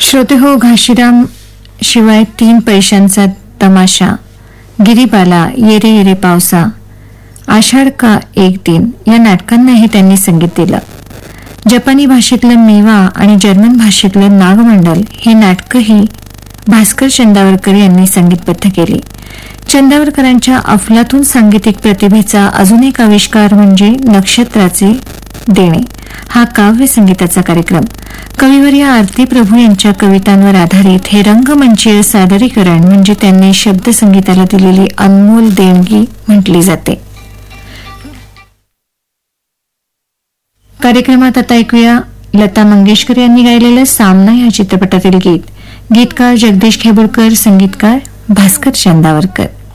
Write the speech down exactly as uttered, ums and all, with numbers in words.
श्रोते हो, घाशीराम शिवाय तीन पैशांचा तमाशा, गिरीबाला, येरे येरे पावसा, आषाढ का एक दिन या नाटकांनाही त्यांनी संगीत दिलं. जपानी भाषेतलं मेवा आणि जर्मन भाषेतलं नागमंडल ही नाटकंही भास्कर चंदावरकर यांनी संगीतबद्ध केली. चंदावरकरांच्या अफलातून सांगीतिक प्रतिभेचा अजून एक आविष्कार म्हणजे नक्षत्राचे देणे हा काव्य संगीताचा कार्यक्रम. कविवर्य आरती प्रभू यांच्या कवितांवर आधारित हे रंगमंचीय सादरीकरण म्हणजे त्यांनी शब्दसंगीताला दिलेली अनमोल देणगी म्हटली जाते. कार्यक्रमात आता ऐकूया लता मंगेशकर यांनी गायलेलं सामना या चित्रपटातील गीत. गीतकार जगदीश खेबुडकर, संगीतकार भास्कर चंदावरकर.